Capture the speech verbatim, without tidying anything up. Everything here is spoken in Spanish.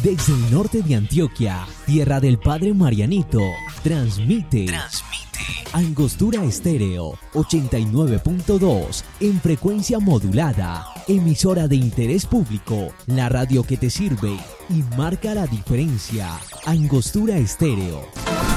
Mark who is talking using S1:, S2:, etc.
S1: Desde el norte de Antioquia, tierra del Padre Marianito, transmite,
S2: Transmite.
S1: Angostura Estéreo ochenta y nueve punto dos en frecuencia modulada, emisora de interés público, la radio que te sirve y marca la diferencia. Angostura Estéreo.